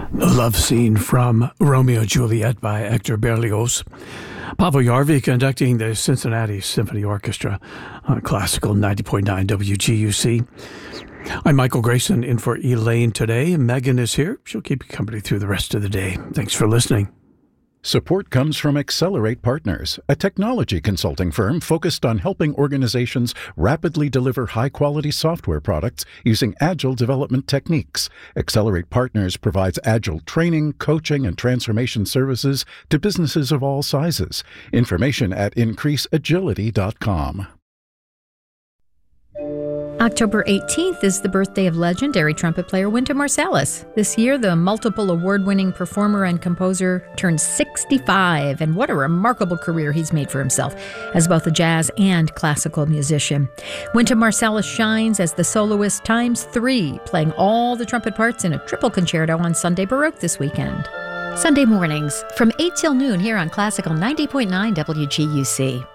The love scene from Romeo and Juliet by Hector Berlioz. Pavel Yarvi conducting the Cincinnati Symphony Orchestra on Classical 90.9 WGUC. I'm Michael Grayson in for Elaine today. Megan is here. She'll keep you company through the rest of the day. Thanks for listening. Support comes from Accelerate Partners, a technology consulting firm focused on helping organizations rapidly deliver high-quality software products using agile development techniques. Accelerate Partners provides agile training, coaching, and transformation services to businesses of all sizes. Information at increaseagility.com. October 18th is the birthday of legendary trumpet player Wynton Marsalis. This year, the multiple award-winning performer and composer turned 65, and what a remarkable career he's made for himself as both a jazz and classical musician. Wynton Marsalis shines as the soloist ×3, playing all the trumpet parts in a triple concerto on Sunday Baroque this weekend. Sunday mornings from 8 till noon here on Classical 90.9 WGUC.